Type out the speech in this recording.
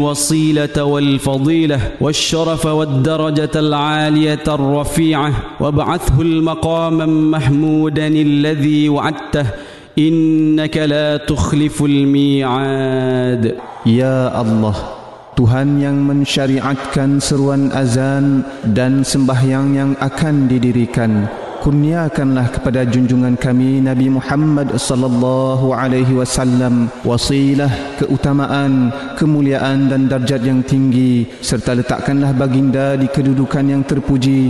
الوصيلة والفضيلة والشرف والدرجة العالية الرفيعة وابعثه المقام محمودا الذي وعدته إنك لا تخلف الميعاد. Ya Allah, Tuhan yang mensyariatkan seruan azan dan sembahyang yang akan didirikan, kurniakanlah kepada junjungan kami Nabi Muhammad sallallahu alaihi wasallam wasilah, keutamaan, kemuliaan dan darjat yang tinggi, serta letakkanlah baginda di kedudukan yang terpuji